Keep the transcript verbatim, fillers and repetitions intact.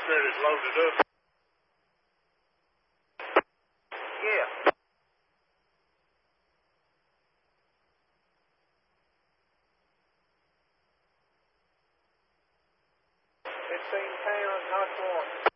said it's loaded up. Yeah. Fifteen pounds, not one.